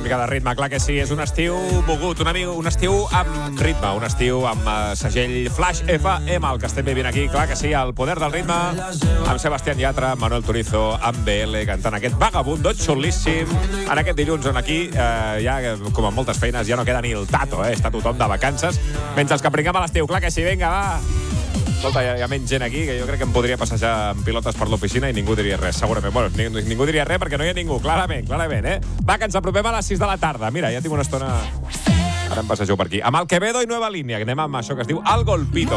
mica de ritme, clar que sí. És un estiu mogut, un estiu amb ritme, un estiu amb segell Flash FM, el que estem vivint aquí. Clar que sí, el poder del ritme, amb Sebastián Yatra, amb Manuel Turizo, amb BL, cantant aquest Vagabundo xulíssim. En aquest dilluns on aquí, ja, com en moltes feines, ja no queda ni el tato, està tothom de vacances, menys els que pringuem a l'estiu. Clar que sí, vinga, va. Escolta, hi ha menys gent aquí, que jo crec que em podria passejar amb pilotes per l'oficina i ningú diria res, segurament. Bueno, ningú diria res perquè no hi ha ningú, clarament, Va, que ens apropem a les 6 de la tarda. Mira, ja tinc una estona... Ara em passejo per aquí. Amb el Quevedo i Nueva Línea, que anem amb això que es diu El Golpito.